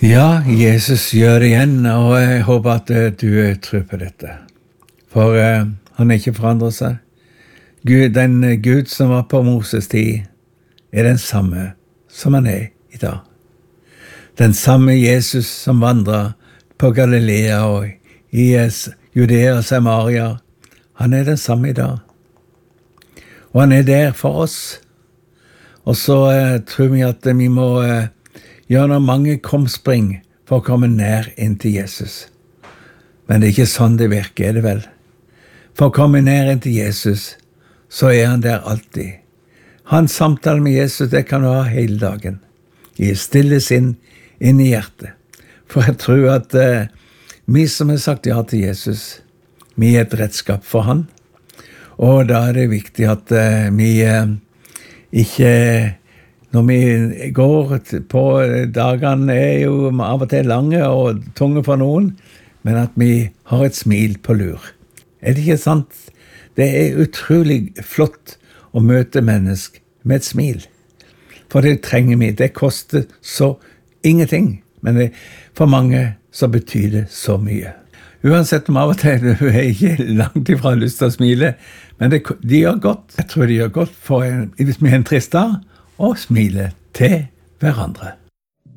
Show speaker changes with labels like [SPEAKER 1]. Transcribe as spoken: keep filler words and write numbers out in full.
[SPEAKER 1] Ja, Jesus gjør det igjen, og jeg håper at eh, du eh, tror på dette. For eh, han er ikke forandret seg. Gud, den eh, Gud som var på Moses tid, er den samme som han er i dag. Den samme Jesus som vandrer på Galilea og i eh, Judea og Samaria, han er den samme i dag. Og han er der for oss. Og så eh, tror vi at eh, vi må eh, gjøre når mange krumspring for å komme nær inn til Jesus. Men det er ikke sånn det virker, er det vel? For å komme nær inn til Jesus, så er han der alltid. Hans samtale med Jesus, det kan du ha hele dagen. I stille sinn inn i hjertet. For jeg tror at eh, vi som har sagt ja til Jesus, vi er et redskap for han. Og da er det viktig at eh, vi eh, ikke, når vi går på dagene er jo av og til lange og tunge for noen, men at vi har et smil på lur. Er det ikke sant? Det er utrolig flott å møte mennesker med et smil. For det trenger vi. Det koster så ingenting, men det, for mange så betyr det så mye. Uansett om av og til du er ikke langt ifra lyst til å smile, men det, de gjør godt. Jeg tror de gjør godt for en, hvis vi er en trist dag, og smile til hverandre.